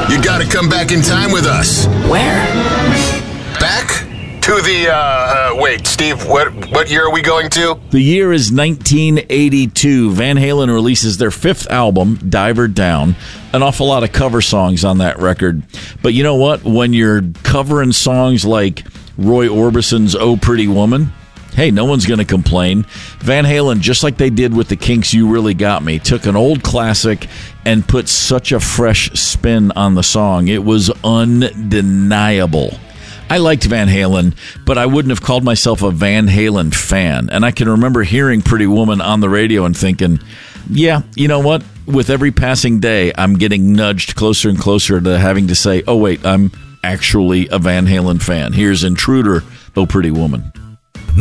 You got to come back in time with us. Where? Back to the, wait, Steve, what year are we going to? The year is 1982. Van Halen releases their fifth album, Diver Down. An awful lot of cover songs on that record. But you know what? When you're covering songs like Roy Orbison's Oh Pretty Woman, hey, no one's going to complain. Van Halen, just like they did with the Kinks' You Really Got Me, took an old classic and put such a fresh spin on the song. It was undeniable. I liked Van Halen, but I wouldn't have called myself a Van Halen fan. And I can remember hearing Pretty Woman on the radio and thinking, yeah, you know what? With every passing day, I'm getting nudged closer and closer to having to say, oh, wait, I'm actually a Van Halen fan. Here's Intruder, Oh Pretty Woman.